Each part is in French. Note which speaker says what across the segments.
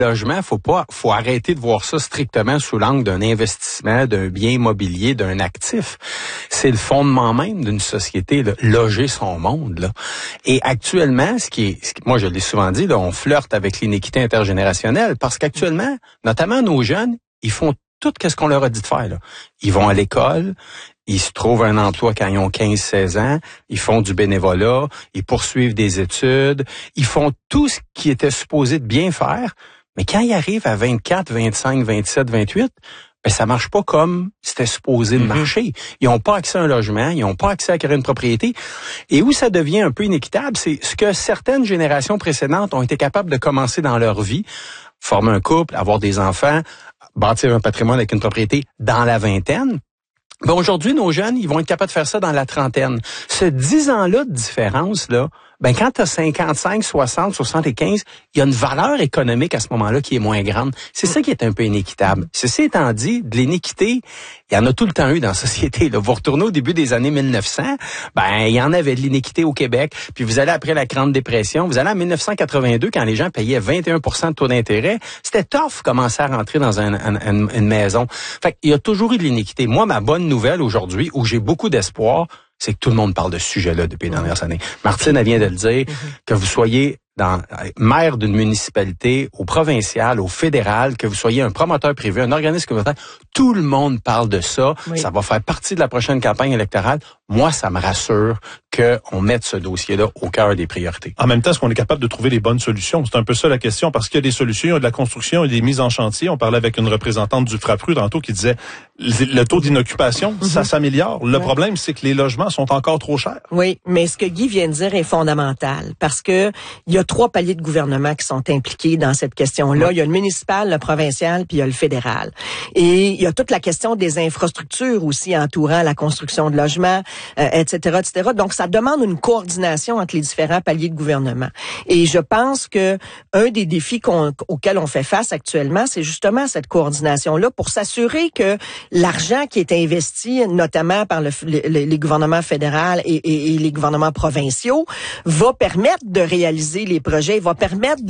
Speaker 1: logement, faut arrêter de voir ça strictement sous l'angle d'un investissement, d'un bien immobilier, d'un actif. C'est le fondement même d'une société, là, loger son monde, là. Et actuellement, moi je l'ai souvent dit, là, on flirte avec l'inéquité intergénérationnelle parce qu'actuellement, notamment nos jeunes, ils font tout ce qu'on leur a dit de faire, là. Ils vont à l'école, ils se trouvent un emploi quand ils ont 15-16 ans, ils font du bénévolat, ils poursuivent des études, ils font tout ce qui était supposé de bien faire. Mais quand ils arrivent à 24, 25, 27, 28, ben ça marche pas comme c'était supposé de marcher. Ils n'ont pas accès à un logement, ils n'ont pas accès à créer une propriété. Et où ça devient un peu inéquitable, c'est ce que certaines générations précédentes ont été capables de commencer dans leur vie, former un couple, avoir des enfants, bâtir un patrimoine avec une propriété dans la vingtaine. Ben aujourd'hui, nos jeunes, ils vont être capables de faire ça dans la trentaine. Ce 10 ans-là de différence-là, ben quand tu as 55, 60, 75, il y a une valeur économique à ce moment-là qui est moins grande. C'est ça qui est un peu inéquitable. Ceci étant dit, de l'iniquité, il y en a tout le temps eu dans la société. Là. Vous retournez au début des années 1900, ben il y en avait de l'iniquité au Québec. Puis vous allez après la Grande Dépression, vous allez en 1982 quand les gens payaient 21% de taux d'intérêt. C'était tough commencer à rentrer dans une maison. Fait qu'il y a toujours eu de l'iniquité. Moi, ma bonne nouvelle aujourd'hui, où j'ai beaucoup d'espoir, c'est que tout le monde parle de ce sujet-là depuis les dernières années. Martine, elle vient de le dire, que vous soyez maire d'une municipalité, au provincial, au fédéral, que vous soyez un promoteur privé, un organisme communautaire, tout le monde parle de ça. Oui. Ça va faire partie de la prochaine campagne électorale. Moi, ça me rassure qu'on mette ce dossier-là au cœur des priorités.
Speaker 2: En même temps, est-ce qu'on est capable de trouver les bonnes solutions? C'est un peu ça la question, parce qu'il y a des solutions, il y a de la construction, il y a des mises en chantier. On parlait avec une représentante du Frappru tantôt qui disait le taux d'inoccupation, ça s'améliore. Le problème, c'est que les logements sont encore trop chers.
Speaker 3: Oui, mais ce que Guy vient de dire est fondamental, parce que il y a 3 paliers de gouvernement qui sont impliqués dans cette question-là. Il y a le municipal, le provincial, puis il y a le fédéral. Et il y a toute la question des infrastructures aussi entourant la construction de logements, etc., etc. Donc, ça demande une coordination entre les différents paliers de gouvernement. Et je pense que un des défis auxquels on fait face actuellement, c'est justement cette coordination-là pour s'assurer que l'argent qui est investi, notamment par les gouvernements fédéraux et les gouvernements provinciaux, va permettre de réaliser les projets, va permettre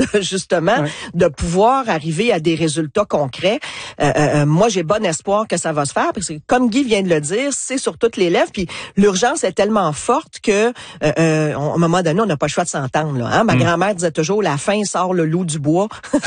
Speaker 3: de pouvoir arriver à des résultats concrets. Moi, j'ai bon espoir que ça va se faire, parce que comme Guy vient de le dire, c'est sur toutes les lèvres, puis l'urgence est tellement forte que à un moment donné, on n'a pas le choix de s'entendre. Là, hein? Ma grand-mère disait toujours, la faim sort le loup du bois.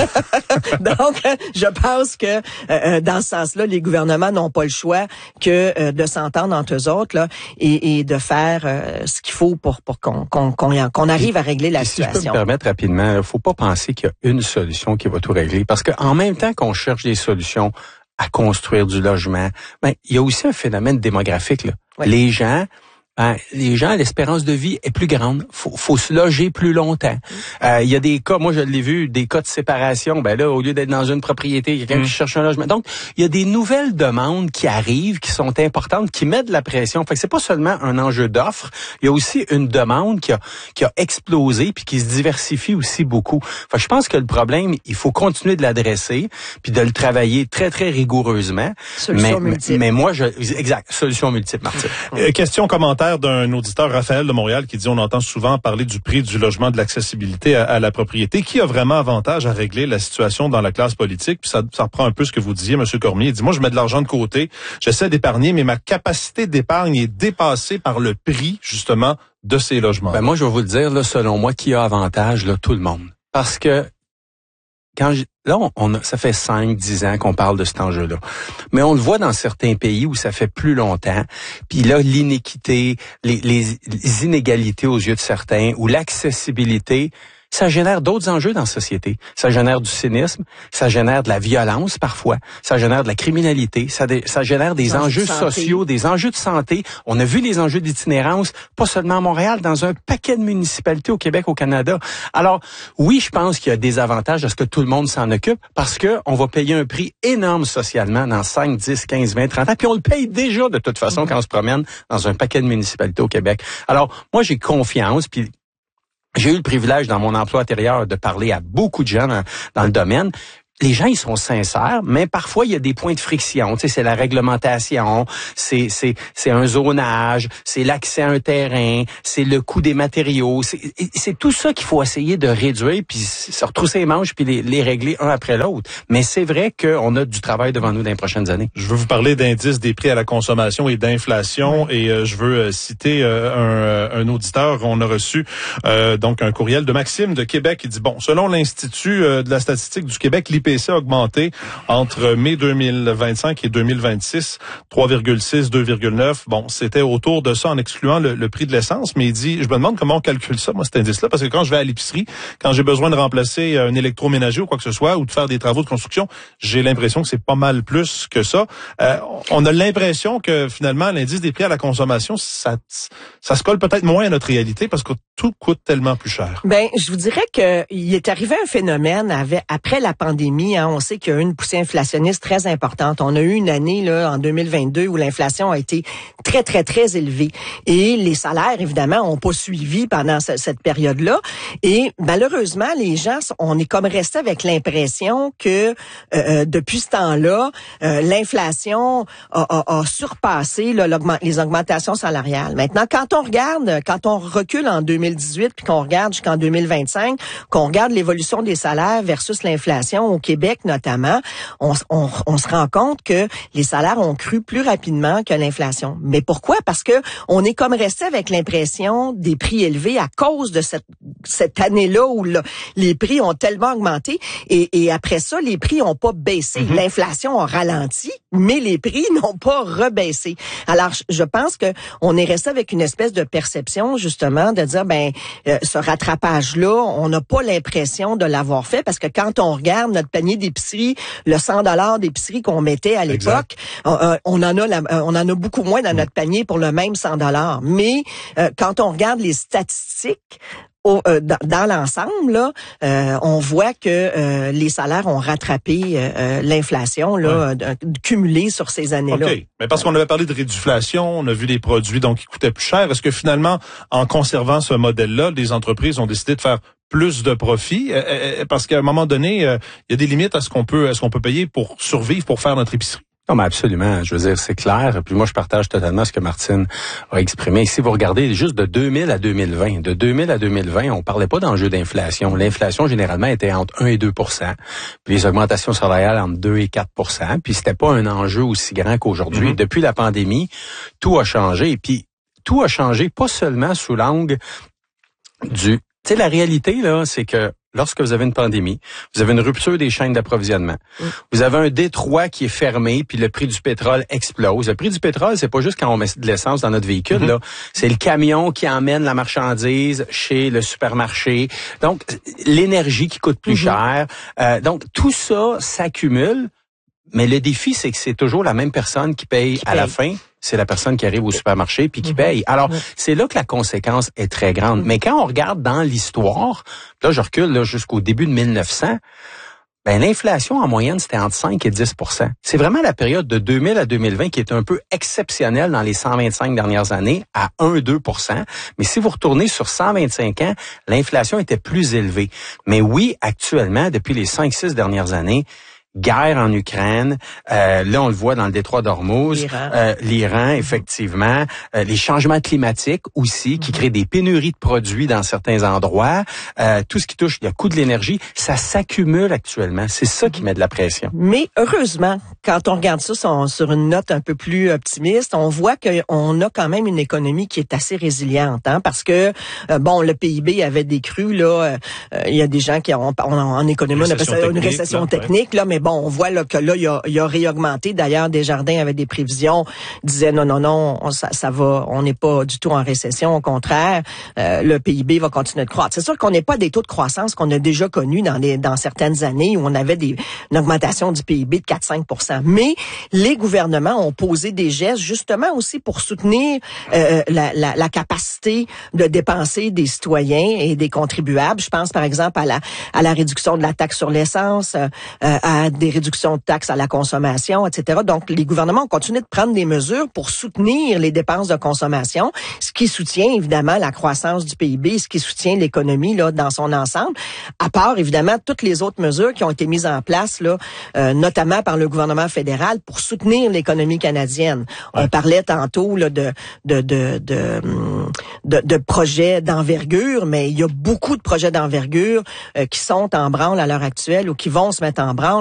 Speaker 3: Donc, je pense que dans ce sens-là, les gouvernements n'ont pas le choix que de s'entendre entre eux autres là, et de faire ce qu'il faut pour qu'on arrive à régler la situation.
Speaker 1: Si je peux me permettre rapidement, il ne faut pas penser qu'il y a une solution qui va tout régler, parce qu'en même temps qu'on cherche des solutions à construire du logement, ben il y a aussi un phénomène démographique. Là. Oui. Les gens, l'espérance de vie est plus grande. Faut se loger plus longtemps. Il y a des cas, moi je l'ai vu, des cas de séparation. Ben là, au lieu d'être dans une propriété, il y a quelqu'un qui cherche un logement. Donc, il y a des nouvelles demandes qui arrivent, qui sont importantes, qui mettent de la pression. Fait que c'est pas seulement un enjeu d'offre. Il y a aussi une demande qui a explosé puis qui se diversifie aussi beaucoup. Fait que je pense que le problème, il faut continuer de l'adresser puis de le travailler très très rigoureusement.
Speaker 3: Solution multiple.
Speaker 1: Mais moi, exact, solution multiple, Martine.
Speaker 2: Question commentaire d'un auditeur, Raphaël de Montréal, qui dit on entend souvent parler du prix du logement, de l'accessibilité à la propriété. Qui a vraiment avantage à régler la situation dans la classe politique? Puis ça reprend un peu ce que vous disiez, M. Cormier. Il dit, moi, je mets de l'argent de côté, j'essaie d'épargner, mais ma capacité d'épargne est dépassée par le prix, justement, de ces logements.
Speaker 1: Ben moi, je vais vous le dire, là, selon moi, qui a avantage? Là, tout le monde. Parce que ça fait 5-10 ans qu'on parle de cet enjeu-là. Mais on le voit dans certains pays où ça fait plus longtemps. Puis là, l'iniquité, les inégalités aux yeux de certains, ou l'accessibilité, ça génère d'autres enjeux dans la société. Ça génère du cynisme, ça génère de la violence parfois, ça génère de la criminalité, ça génère des enjeux sociaux, des enjeux de santé. On a vu les enjeux d'itinérance, pas seulement à Montréal, dans un paquet de municipalités au Québec, au Canada. Alors, oui, je pense qu'il y a des avantages à ce que tout le monde s'en occupe, parce que on va payer un prix énorme socialement dans 5, 10, 15, 20, 30 ans, puis on le paye déjà de toute façon quand on se promène dans un paquet de municipalités au Québec. Alors, moi, j'ai confiance, puis j'ai eu le privilège dans mon emploi antérieur de parler à beaucoup de gens dans le domaine. les gens, ils sont sincères, mais parfois, il y a des points de friction. Tu sais, c'est la réglementation, c'est un zonage, c'est l'accès à un terrain, c'est le coût des matériaux. C'est tout ça qu'il faut essayer de réduire, puis se retrousser les manches, puis les régler un après l'autre. Mais c'est vrai qu'on a du travail devant nous dans les prochaines années.
Speaker 2: Je veux vous parler d'indice des prix à la consommation et d'inflation, et je veux citer un auditeur. On a reçu donc un courriel de Maxime de Québec qui dit, bon, selon l'Institut de la statistique du Québec, l'IPC a augmenté entre mai 2025 et 2026, 3,6, 2,9. Bon, c'était autour de ça en excluant le prix de l'essence, mais il dit, je me demande comment on calcule ça, moi, cet indice-là, parce que quand je vais à l'épicerie, quand j'ai besoin de remplacer un électroménager ou quoi que ce soit, ou de faire des travaux de construction, j'ai l'impression que c'est pas mal plus que ça. On a l'impression que finalement, l'indice des prix à la consommation, ça se colle peut-être moins à notre réalité parce que tout coûte tellement plus cher.
Speaker 3: Ben, je vous dirais que il est arrivé un phénomène après la pandémie. On sait qu'il y a eu une poussée inflationniste très importante. On a eu une année là en 2022 où l'inflation a été très très très élevée et les salaires évidemment ont pas suivi pendant cette période-là. Et malheureusement, les gens, on est comme resté avec l'impression que depuis ce temps-là, l'inflation a surpassé là, les augmentations salariales. Maintenant, quand on recule en 2018 puis qu'on regarde jusqu'en 2025, qu'on regarde l'évolution des salaires versus l'inflation au Québec notamment, on se rend compte que les salaires ont cru plus rapidement que l'inflation. Mais pourquoi? Parce que on est comme resté avec l'impression des prix élevés à cause de cette année-là où les prix ont tellement augmenté et après ça, les prix ont pas baissé. Mm-hmm. L'inflation a ralenti, mais les prix n'ont pas rebaissé. Alors, je pense que on est resté avec une espèce de perception justement de dire ce rattrapage-là, on n'a pas l'impression de l'avoir fait parce que quand on regarde notre panier d'épicerie, le 100$ d'épicerie qu'on mettait à l'époque, on en a beaucoup moins dans notre panier pour le même 100$. Mais quand on regarde les statistiques dans l'ensemble, là, on voit que les salaires ont rattrapé l'inflation là, cumulée sur ces années-là.
Speaker 2: OK. Mais parce qu'on avait parlé de réduflation, on a vu des produits donc qui coûtaient plus cher. Est-ce que finalement, en conservant ce modèle-là, les entreprises ont décidé de faire plus de profit? Parce qu'à un moment donné, il y a des limites à ce qu'on peut payer pour survivre, pour faire notre épicerie.
Speaker 1: Non, mais absolument. Je veux dire, c'est clair. Puis moi, je partage totalement ce que Martine a exprimé. Ici, vous regardez juste de 2000 à 2020. De 2000 à 2020, on parlait pas d'enjeu d'inflation. L'inflation, généralement, était entre 1 et 2%. Puis les augmentations salariales entre 2 et 4%. Puis c'était pas un enjeu aussi grand qu'aujourd'hui. Mm-hmm. Depuis la pandémie, tout a changé. Et puis, tout a changé pas seulement sous l'angle du... Tu sais, la réalité, là, c'est que lorsque vous avez une pandémie, vous avez une rupture des chaînes d'approvisionnement. Vous avez un détroit qui est fermé, puis le prix du pétrole explose. Le prix du pétrole, c'est pas juste quand on met de l'essence dans notre véhicule, là. C'est le camion qui emmène la marchandise chez le supermarché. Donc, l'énergie qui coûte plus cher. Donc, tout ça s'accumule. Mais le défi, c'est que c'est toujours la même personne qui paye à la fin. C'est la personne qui arrive au supermarché puis qui paye. Alors, c'est là que la conséquence est très grande. Mais quand on regarde dans l'histoire, là, je recule là, jusqu'au début de 1900, l'inflation, en moyenne, c'était entre 5 et 10%. C'est vraiment la période de 2000 à 2020 qui est un peu exceptionnelle dans les 125 dernières années, à 1-2%. Mais si vous retournez sur 125 ans, l'inflation était plus élevée. Mais oui, actuellement, depuis les 5-6 dernières années, guerre en Ukraine, là on le voit dans le détroit d'Ormuz, l'Iran effectivement, les changements climatiques aussi qui créent des pénuries de produits dans certains endroits, tout ce qui touche le coût de l'énergie, ça s'accumule actuellement, c'est ça qui met de la pression.
Speaker 3: Mais heureusement, quand on regarde ça sur une note un peu plus optimiste, on voit qu'on a quand même une économie qui est assez résiliente, hein, parce que le PIB avait décru là, il y a des gens qui en économie on appelle ça une récession technique là, mais bon, on voit là que là il a réaugmenté. D'ailleurs, Desjardins avait des prévisions, disait non, ça va, on n'est pas du tout en récession. Au contraire, le PIB va continuer de croître. C'est sûr qu'on n'est pas des taux de croissance qu'on a déjà connus dans certaines années où on avait une augmentation du PIB de 4-5%. Mais les gouvernements ont posé des gestes justement aussi pour soutenir la capacité de dépenser des citoyens et des contribuables. Je pense par exemple à la réduction de la taxe sur l'essence, à des réductions de taxes à la consommation, etc. Donc, les gouvernements ont continué de prendre des mesures pour soutenir les dépenses de consommation, ce qui soutient évidemment la croissance du PIB, ce qui soutient l'économie là dans son ensemble, à part évidemment toutes les autres mesures qui ont été mises en place là, notamment par le gouvernement fédéral pour soutenir l'économie canadienne. On parlait tantôt là, de projets d'envergure, mais il y a beaucoup de projets d'envergure qui sont en branle à l'heure actuelle ou qui vont se mettre en branle.